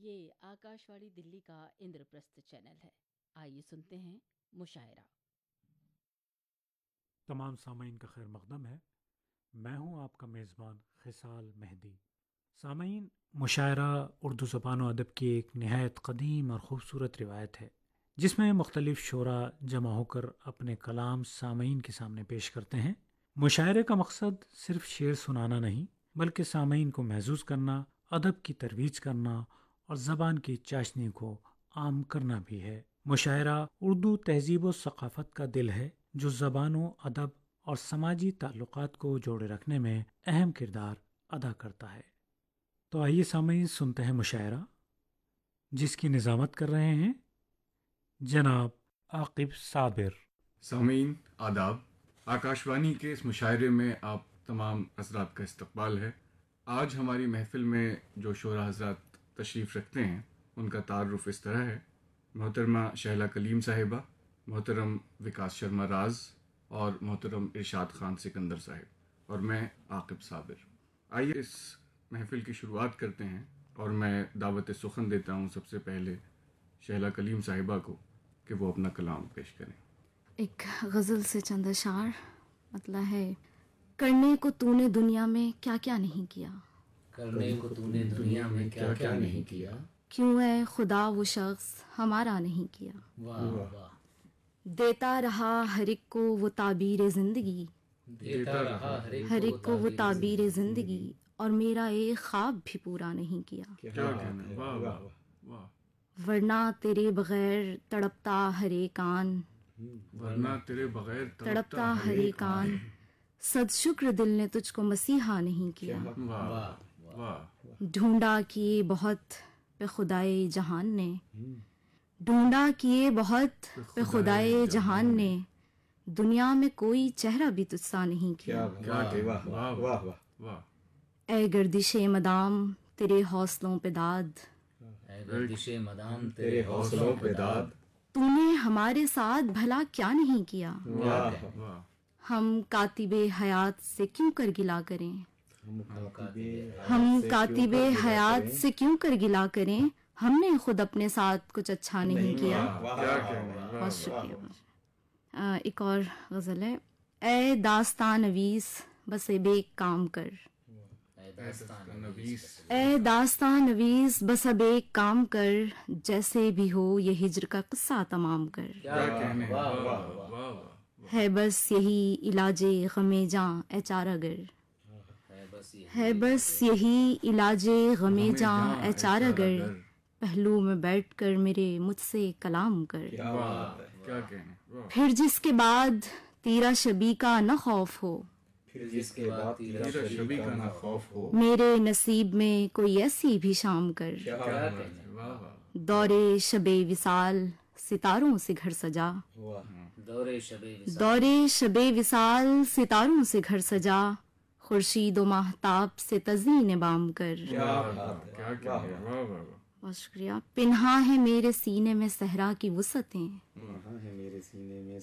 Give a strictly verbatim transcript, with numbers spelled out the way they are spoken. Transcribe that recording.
یہ آکاش واڑی دلی کا اندرپرستھ چینل ہے۔ آئیے سنتے ہیں مشاعرہ۔ تمام سامعین کا خیر مقدم ہے۔ میں ہوں آپ کا میزبان خصال مہدی۔ سامعین، مشاعرہ اردو زبان و ادب کی ایک نہایت قدیم اور خوبصورت روایت ہے جس میں مختلف شعراء جمع ہو کر اپنے کلام سامعین کے سامنے پیش کرتے ہیں۔ مشاعرے کا مقصد صرف شعر سنانا نہیں بلکہ سامعین کو محظوظ کرنا، ادب کی ترویج کرنا اور زبان کی چاشنی کو عام کرنا بھی ہے۔ مشاعرہ اردو تہذیب و ثقافت کا دل ہے جو زبان و ادب اور سماجی تعلقات کو جوڑے رکھنے میں اہم کردار ادا کرتا ہے۔ تو آئیے سامعین سنتے ہیں مشاعرہ جس کی نظامت کر رہے ہیں جناب عاقب صابر۔ سامعین آداب، آکاشوانی کے اس مشاعرے میں آپ تمام حضرات کا استقبال ہے۔ آج ہماری محفل میں جو شعراء حضرات تشریف رکھتے ہیں ان کا تعارف اس طرح ہے: محترمہ شہلا کلیم صاحبہ، محترم وکاس شرما راز اور محترم ارشاد خان سکندر صاحب، اور میں عاقب صابر۔ آئیے اس محفل کی شروعات کرتے ہیں، اور میں دعوت سخن دیتا ہوں سب سے پہلے شہلا کلیم صاحبہ کو کہ وہ اپنا کلام پیش کریں۔ ایک غزل سے چند اشعار، مطلب ہے: کرنے کو تو نے دنیا میں کیا کیا نہیں کیا، کرنے کو تو نے دنیا میں کیا کیا نہیں کیا، کیوں اے خدا وہ شخص ہمارا نہیں کیا، واہ واہ، دیتا رہا ہر ایک کو وہ تعبیر زندگی، دیتا رہا ہر ایک کو وہ تعبیر زندگی، اور میرا ایک خواب بھی پورا نہیں کیا، کیا کہنا ہے، واہ واہ واہ، ورنہ تیرے بغیر تڑپتا ہر ایک آن، ورنہ تیرے بغیر تڑپتا ہر ایک آن، صد شکر دل نے تجھ کو مسیحا نہیں کیا، واہ واہ، ڈھونڈا کیے بہت پہ خدائے جہان نے، ڈھونڈا کیے بہت پہ خدائے جہان نے، دنیا میں کوئی چہرہ بھی تجھ سا نہیں کیا، کیا کہنا، واہ واہ واہ، اے گردش مدام تیرے حوصلوں پہ داد، اے گردش مدام تیرے حوصلوں پہ داد، تو نے ہمارے ساتھ بھلا کیا نہیں کیا، واہ واہ، ہم کاتب حیات سے کیوں کر گلا کریں، ہم ہم کاتب حیات سے کیوں کر گلا کریں، ہم نے خود اپنے ساتھ کچھ اچھا نہیں کیا۔ کیا کہنا، بہت شکریہ۔ آ، ایک اور غزل ہے: اے داستان نویس بس اب ایک کام کر، اے داستان نویس، اے داستان نویس بس اب ایک کام کر، جیسے بھی ہو یہ ہجر کا قصہ تمام کر، کیا کہنے، واہ واہ واہ، ہے بس یہی علاج غم جاں اے چارہ گر، ہے بس یہ ہے بس یہی علاج غم جاں اے چارہ گر، پہلو میں بیٹھ کر میرے مجھ سے کلام کر، واہ، کیا کہنے، واہ، پھر جس کے بعد تیرا شبی کا نہ خوف ہو، پھر جس کے بعد تیرا تیرا شبی کا نہ خوف ہو، میرے نصیب میں کوئی ایسی بھی شام کر، کیا کہنے، واہ واہ، دورے شب وصال ستاروں سے گھر سجا، دورے شب وصال، دورے شب وصال ستاروں سے گھر سجا، خورشید و ماہتاب سے تزئین بام کر، کیا کہنے، واہ واہ واہ، بہت شکریہ۔ پنہا ہے میرے سینے میں صحرا کی وسعتیں،